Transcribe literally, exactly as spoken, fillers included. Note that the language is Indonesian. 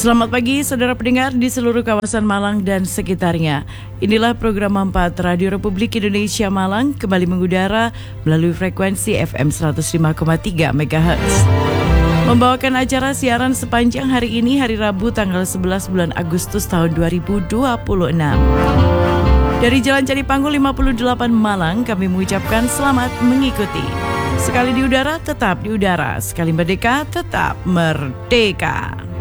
Selamat pagi saudara pendengar di seluruh kawasan Malang dan sekitarnya. Inilah program empat Radio Republik Indonesia Malang kembali mengudara melalui frekuensi F M seratus lima koma tiga megahertz. Membawakan acara siaran sepanjang hari ini, hari Rabu tanggal sebelas bulan Agustus tahun dua ribu dua puluh enam. Dari Jalan Candi Panggul lima puluh delapan Malang, kami mengucapkan selamat mengikuti. Sekali di udara, tetap di udara. Sekali merdeka, tetap merdeka.